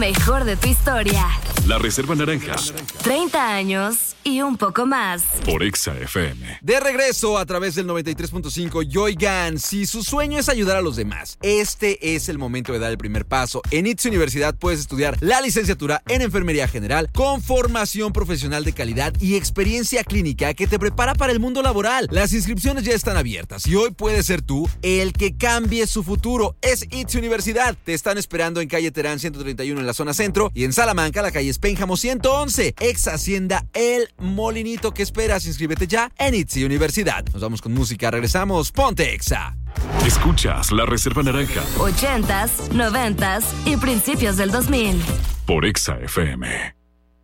Mejor de tu historia. La Reserva Naranja. 30 años y un poco más. Por Exa FM. De regreso a través del 93.5. Y oigan, si su sueño es ayudar a los demás, este es el momento de dar el primer paso. En ITSE Universidad puedes estudiar la licenciatura en Enfermería General con formación profesional de calidad y experiencia clínica que te prepara para el mundo laboral. Las inscripciones ya están abiertas y hoy puedes ser tú el que cambie su futuro. Es ITSE Universidad. Te están esperando en calle Terán 131 en la zona centro y en Salamanca, la calle Espénjamo 111. Ex Hacienda El Molinito. ¿Qué esperas? Inscríbete ya en ITSE Universidad. Nos vamos con música. Regresamos. Ponte Exa. Escuchas La Reserva Naranja. 80s, 90s y principios del 2000. Por Exa FM.